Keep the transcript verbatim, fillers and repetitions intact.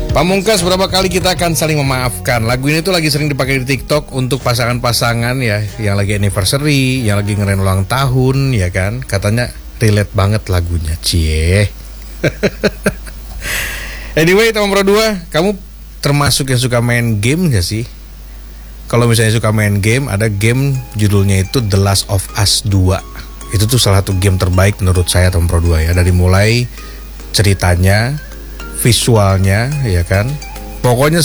Pamungkas, berapa kali kita akan saling memaafkan. Lagu ini tuh lagi sering dipakai di TikTok untuk pasangan-pasangan ya, yang lagi anniversary, yang lagi ngerayain ulang tahun ya kan. Katanya relate banget lagunya, cie. Anyway, teman Pro dua, kamu termasuk yang suka main game gak sih? Kalau misalnya suka main game, ada game judulnya itu The Last of Us dua. Itu tuh salah satu game terbaik menurut saya, teman Pro dua ya. Dari mulai ceritanya, visualnya ya kan, pokoknya